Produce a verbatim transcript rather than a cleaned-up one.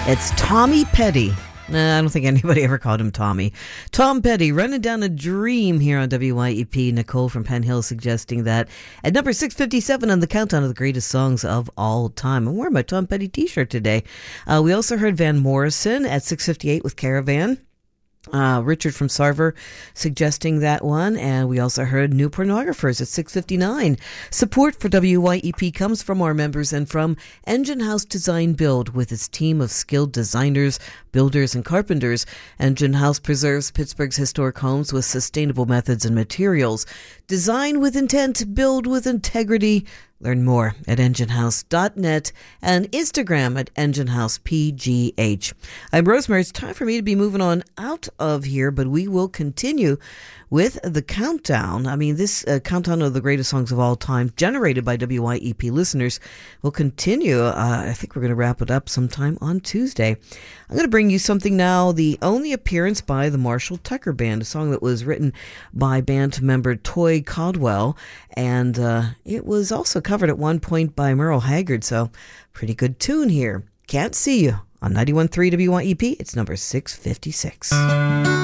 It's Tommy Petty. Nah, I don't think anybody ever called him Tommy. Tom Petty, running down a dream here on W Y E P. Nicole from Penn Hill suggesting that at number six fifty-seven on the countdown of the greatest songs of all time. I'm wearing my Tom Petty t-shirt today. Uh, we also heard Van Morrison at six fifty-eight with Caravan. Uh, Richard from Sarver suggesting that one, and we also heard New Pornographers at six fifty-nine. Support for W Y E P comes from our members and from Engine House Design Build with its team of skilled designers, builders, and carpenters. Engine House preserves Pittsburgh's historic homes with sustainable methods and materials. Design with intent, build with integrity. Learn more at engine house dot net and Instagram at engine house p g h. I'm Rosemary. It's time for me to be moving on out of here, but we will continue with the countdown. I mean, this uh, countdown of the greatest songs of all time, generated by W Y E P listeners, will continue. Uh, I think we're going to wrap it up sometime on Tuesday. I'm going to bring you something now, the only appearance by the Marshall Tucker Band, a song that was written by band member Toy Caldwell, and uh, it was also covered at one point by Merle Haggard, so pretty good tune here. Can't See You on ninety-one point three W Y E P. It's number six fifty-six.